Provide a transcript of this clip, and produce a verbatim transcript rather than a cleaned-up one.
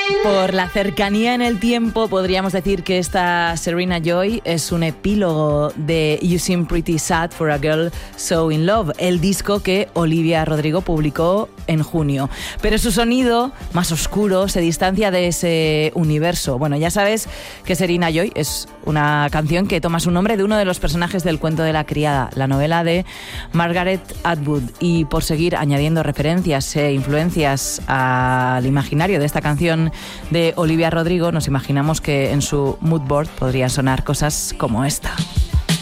Por la cercanía en el tiempo, podríamos decir que esta Serena Joy es un epílogo de You Seem Pretty Sad for a Girl So In Love, el disco que Olivia Rodrigo publicó en junio. Pero su sonido, más oscuro, se distancia de ese universo. Bueno, ya sabes que Serena Joy es una canción que toma su nombre de uno de los personajes del Cuento de la Criada, la novela de Margaret Atwood. Y por seguir añadiendo referencias e influencias al imaginario de esta canción de Olivia Rodrigo, nos imaginamos que en su mood board podría sonar cosas como esta.